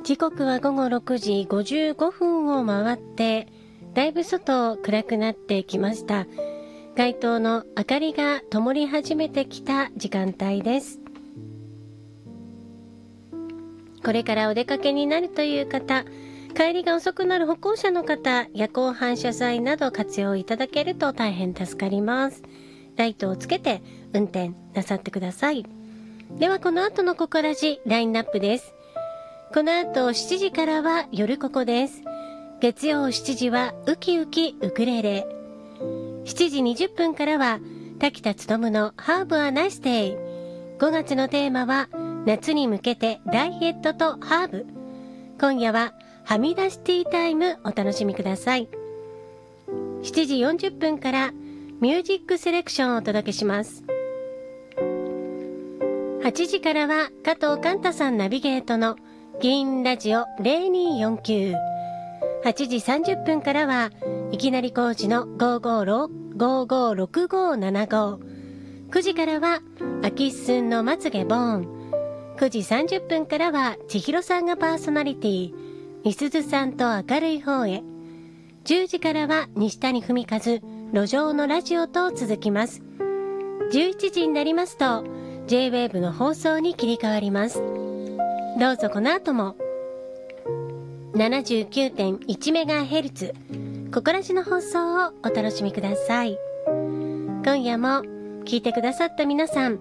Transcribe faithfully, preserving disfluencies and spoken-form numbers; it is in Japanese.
時刻は午後ろくじごじゅうごふんを回ってだいぶ外暗くなってきました。街灯の明かりが灯り始めてきた時間帯です。これからお出かけになるという方、帰りが遅くなる歩行者の方、夜光反射材など活用いただけると大変助かります。ライトをつけて運転なさってください。ではこの後のココラジラインナップです。この後しちじからは夜ココです。月曜しちじはウキウキウクレレ。しちじにじゅっぷんからは滝田勉のハーブはナイスデイ。ごがつのテーマは夏に向けてダイエットとハーブ。今夜ははみ出しティータイムお楽しみください。しちじよんじゅっぷんからミュージックセレクションをお届けします。はちじからは加藤寛太さんナビゲートの銀ラジオゼロにーよんきゅう。はちじさんじゅっぷんからはいきなり工事のごーごーろくごーななご。くじからは秋っすんのまつげボーン。くじさんじゅっぷんからは千尋さんがパーソナリティ、みすずさんと明るい方へ。じゅうじからは西谷文和路上のラジオと続きます。じゅういちじになりますと ジェイウェーブ の放送に切り替わります。どうぞこの後も ななじゅうきゅうてんいちメガヘルツ ココラジの放送をお楽しみください。今夜も聞いてくださった皆さん、